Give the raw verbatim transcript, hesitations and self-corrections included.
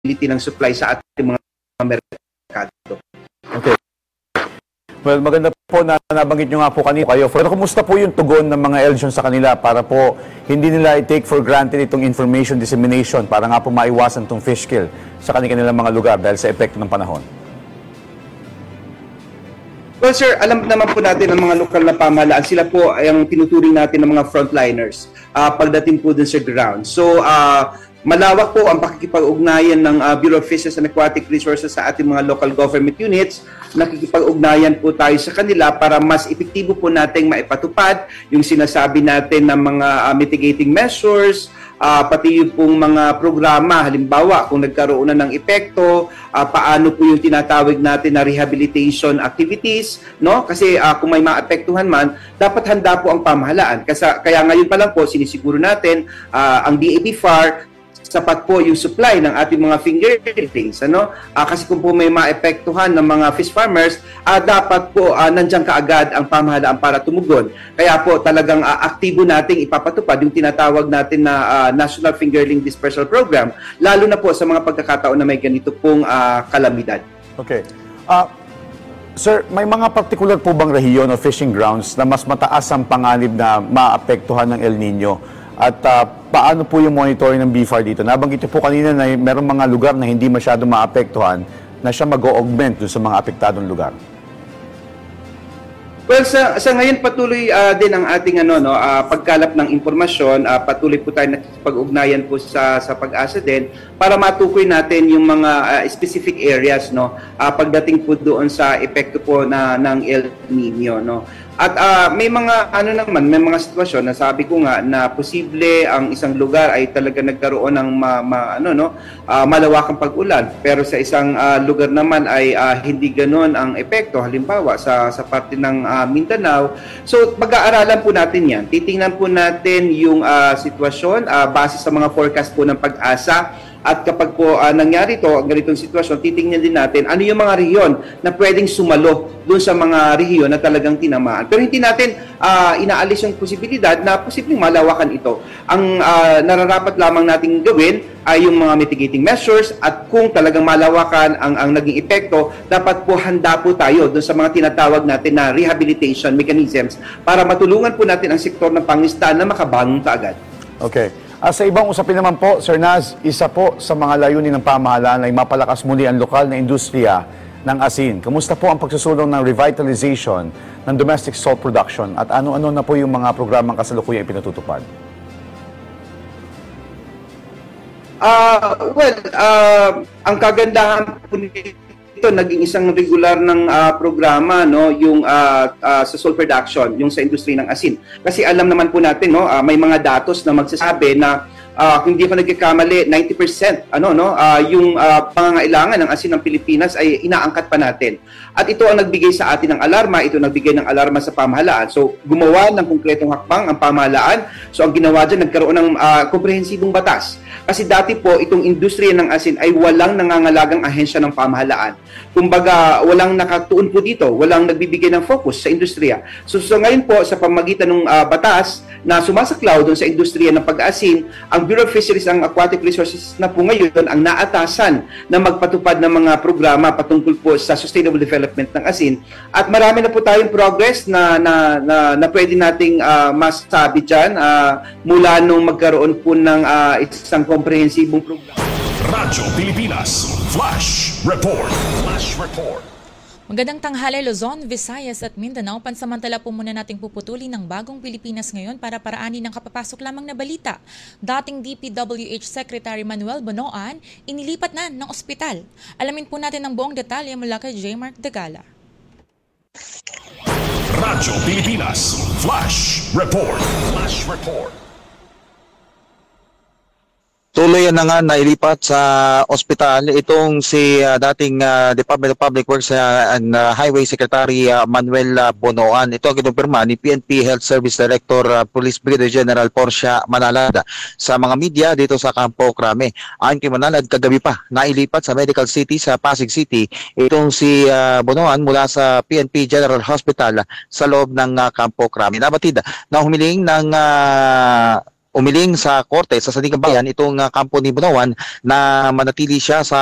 availability ng supply sa ating mga merkado. Okay. Well, maganda po na nabanggit nyo nga po kanina kayo. Pero kumusta po yung tugon ng mga L G U N sa kanila para po hindi nila i-take for granted itong information dissemination para nga po maiwasan itong fish kill sa kanilang mga lugar dahil sa epekto ng panahon? Well, sir, alam naman po natin ang mga lokal na pamahalaan. Sila po ay ang tinuturing natin ng mga frontliners uh, pagdating po dun sa ground. So, uh, malawak po ang pakikipag-ugnayan ng uh, Bureau of Fisheries and Aquatic Resources sa ating mga local government units. Nakikipag-ugnayan po tayo sa kanila para mas epektibo po nating maipatupad yung sinasabi natin ng mga uh, mitigating measures, uh, pati yung pong mga programa. Halimbawa, kung nagkaroon na ng epekto, uh, paano po yung tinatawag natin na rehabilitation activities, no? Kasi uh, kung may maapektuhan man, dapat handa po ang pamahalaan. Kasi, kaya ngayon pa lang po, sinisiguro natin uh, ang D A B F A R, sapat po yung supply ng ating mga fingerlings, ano? Uh, kasi kung po may maepektuhan ng mga fish farmers, uh, dapat po uh, nandiyan kaagad ang pamahalaan para tumugon. Kaya po talagang uh, aktibo nating ipapatupad yung tinatawag natin na uh, National Fingerling Dispersal Program, lalo na po sa mga pagkakataon na may ganito pong uh, kalamidad. Okay. Uh, sir, may mga particular po bang rehiyon o fishing grounds na mas mataas ang panganib na maapektuhan ng El Nino? At uh, paano po yung monitoring ng B F A R dito? Nabanggit po kanina na merong mga lugar na hindi masyado maapektuhan na siya mag-o-augment sa mga apektadong lugar. Well, sa, sa ngayon patuloy uh, din ang ating ano, no, uh, pagkalap ng impormasyon. Uh, patuloy po tayo nakikipag-ugnayan po sa, sa Pag-asa din para matukoy natin yung mga uh, specific areas, no, uh, pagdating po doon sa epekto po na, ng El Nino. No. At uh, may mga ano naman, may mga sitwasyon na sabi ko nga na posible ang isang lugar ay talaga nagkaroon ng ma, ma, ano no, uh, malawakang pag-ulan, pero sa isang uh, lugar naman ay uh, hindi ganoon ang epekto, halimbawa sa sa parte ng uh, Mindanao. So pag-aaralan po natin 'yan. Titingnan po natin yung uh, sitwasyon uh, base sa mga forecast po ng Pag-asa. At kapag po uh, nangyari ito, ang ganitong sitwasyon, titingnan din natin ano yung mga rehiyon na pwedeng sumalo doon sa mga rehiyon na talagang tinamaan. Pero hindi natin uh, inaalis yung posibilidad na posibleng malawakan ito. Ang uh, nararapat lamang nating gawin ay yung mga mitigating measures, at kung talagang malawakan ang, ang naging epekto, dapat po handa po tayo doon sa mga tinatawag natin na rehabilitation mechanisms para matulungan po natin ang sektor ng pangisdaan na makabangon kaagad. Okay. Uh, sa ibang usapin naman po, Sir Naz, isa po sa mga layunin ng pamahalaan ay mapalakas muli ang lokal na industriya ng asin. Kamusta po ang pagsusulong ng revitalization ng domestic salt production at ano-ano na po yung mga programang kasalukuyang ipinatutupad? Uh, well, uh, ang kagandahan po ito, naging isang regular ng uh, programa, no, yung uh, uh, sa salt production, yung sa industry ng asin. Kasi alam naman po natin, no, uh, may mga datos na magsasabi na uh, kung hindi ko nagkakamali, ninety percent ano, no, uh, yung uh, pangangailangan ng asin ng Pilipinas ay inaangkat pa natin. At ito ang nagbigay sa atin ng alarma, ito nagbigay ng alarma sa pamahalaan. So, gumawa ng konkretong hakbang ang pamahalaan. So, ang ginawa dyan, nagkaroon ng uh, komprehensibong batas. Kasi dati po, itong industriya ng asin ay walang nangangalagang ahensya ng pamahalaan. Kumbaga, walang nakatuon po dito, walang nagbibigay ng focus sa industriya. So, so ngayon po, sa pamagitan ng uh, batas na sumasaklaw doon sa industriya ng pag-aasin, ang Bureau of Fisheries and Aquatic Resources na po ngayon ang naatasan na magpatupad ng mga programa patungkol po sa sustainable development ng asin. At marami na po tayong progress na, na, na, na pwede nating uh, masabi dyan uh, mula nung magkaroon po ng uh, isang komprehensibong programa. Radyo Pilipinas Flash Report. Flash Report. Magandang tanghali Luzon, Visayas at Mindanao. Pansamantala po muna nating puputulin ng bagong Pilipinas ngayon para paraanin ng kapapasok lamang na balita. Dating D P W H Secretary Manuel Bonoan, inilipat na ng ospital. Alamin po natin ang buong detalye mula kay J. Mark Degala. Radyo Pilipinas Flash Report. Flash Report. Tuloy na nga nailipat sa ospital itong si uh, dating uh, Department of Public Works uh, and uh, Highway Secretary uh, Manuel uh, Bonoan. Ito ang kinumpirma ni P N P Health Service Director uh, Police Brigadier General Portia Manalad sa mga media dito sa Campo Crame. Ayon kay Manalad, kagabi pa nailipat sa Medical City sa Pasig City itong si uh, Bonoan mula sa P N P General Hospital sa loob ng uh, Campo Crame. Nabatid na humiling ng uh, umiling sa korte sa Sandigan Bayan itong uh, kampo ni Bonoan na manatili siya sa